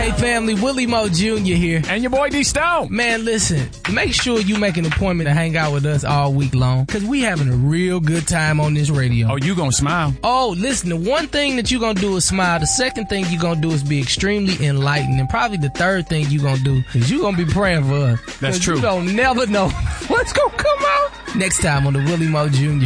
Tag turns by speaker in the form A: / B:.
A: Hey, family, Willie Moe Jr. here.
B: And your boy D Stone.
A: Man, listen, make sure you make an appointment to hang out with us all week long, because we having a real good time on this radio.
B: Oh, you gonna smile?
A: Oh, listen, the one thing that you gonna do is smile. The second thing you gonna do is be extremely enlightened. And probably the third thing you gonna do is you gonna be praying for us.
B: That's true.
A: You don't never know what's gonna come out. Next time on the Willie Moe Jr.